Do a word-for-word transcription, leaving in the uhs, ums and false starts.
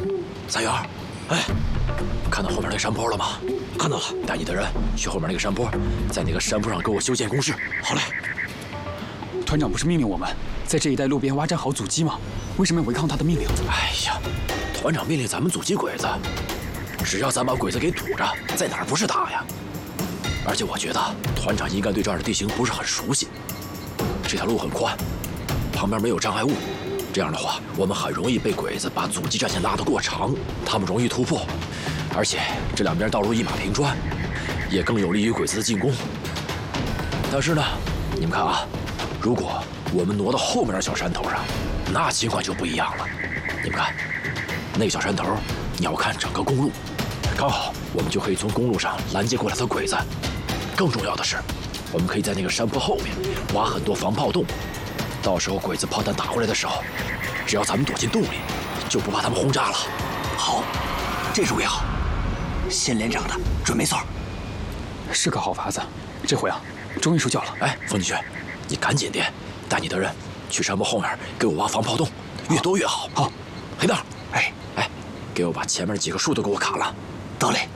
三元，哎，看到后面那个山坡了吗？ 看到了。 带你的人去后面那个山坡，在那个山坡上给我修建工事。 好嘞。团长不是命令我们在这一带路边挖占好阻击吗？为什么要违抗他的命令？ 哎呀，团长命令咱们阻击鬼子，只要咱把鬼子给堵着，在哪儿不是打呀？而且我觉得团长应该对这儿的地形不是很熟悉。这条路很宽，旁边没有障碍物，这样的话，我们很容易被鬼子把阻击战线拉得过长，他们容易突破。而且这两边道路一马平川，也更有利于鬼子的进攻。但是呢，你们看啊，如果我们挪到后面的小山头上，那情况就不一样了。你们看，那个小山头，鸟瞰整个公路，刚好我们就可以从公路上拦截过来的鬼子。更重要的是，我们可以在那个山坡后面挖很多防炮洞，到时候鬼子炮弹打过来的时候，只要咱们躲进洞里，就不怕他们轰炸了。 好，这主意好，县连长的准没错， 是个好法子。这回啊，终于收效了。 哎，风继轩，你赶紧点，带你的人去山坡后面给我挖防炮洞，越多越好。 好， 黑蛋， 哎哎，给我把前面几棵树都给我砍了。 到嘞。